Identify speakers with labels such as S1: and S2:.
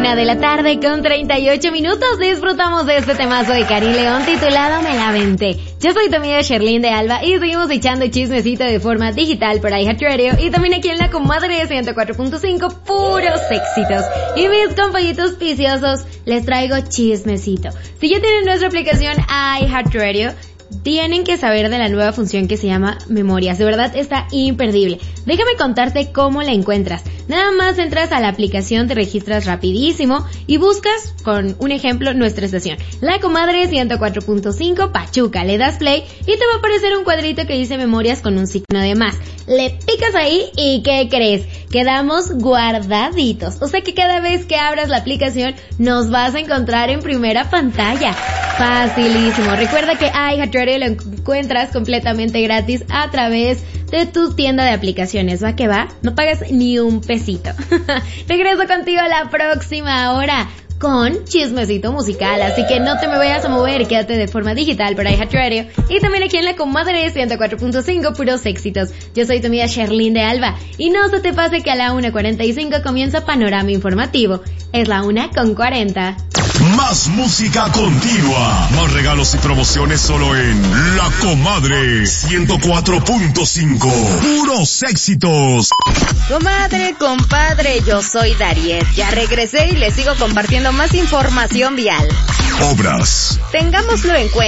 S1: 1:38 disfrutamos de este temazo de Karin León titulado Me la Venté. Yo soy tu amiga Sherlyn de Alba y seguimos echando chismecito de forma digital por iHeartRadio y también aquí en la comadre de 104.5, puros éxitos. Y mis compañitos viciosos, les traigo chismecito. Si ya tienen nuestra aplicación iHeartRadio, tienen que saber de la nueva función que se llama Memorias. De verdad está imperdible. Déjame contarte cómo la encuentras. Nada más entras a la aplicación, te registras rapidísimo y buscas, con un ejemplo, nuestra estación, La Comadre 104.5 Pachuca. Le das play y te va a aparecer un cuadrito que dice Memorias con un signo de más. Le picas ahí y ¿qué crees? Quedamos guardaditos. O sea que cada vez que abras la aplicación nos vas a encontrar en primera pantalla. Facilísimo. Recuerda que iHeartRadio lo encuentras completamente gratis a través de tu tienda de aplicaciones. ¿Va que va? No pagas ni un pesito. Regreso contigo la próxima hora con chismecito musical, así que no te me vayas a mover, quédate de forma digital por iHeartRadio y también aquí en la comadre 104.5 puros éxitos. Yo soy tu amiga Sherlyn de Alba y no se te pase que a la 1:45 comienza Panorama Informativo. Es la 1:40.
S2: Más música continua, más regalos y promociones solo en La Comadre 104.5, puros éxitos.
S3: Comadre, compadre, yo soy Dariet. Ya regresé y les sigo compartiendo más información vial.
S2: Obras.
S3: Tengámoslo en cuenta.